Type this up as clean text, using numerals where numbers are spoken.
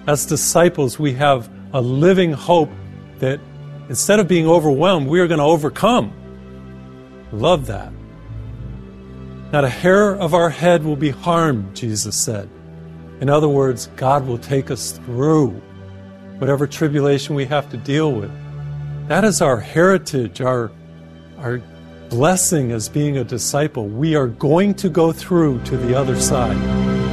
As disciples, we have a living hope that instead of being overwhelmed, we are going to overcome. Love that. Not a hair of our head will be harmed, Jesus said. In other words, God will take us through whatever tribulation we have to deal with. That is our heritage, our blessing as being a disciple. We are going to go through to the other side.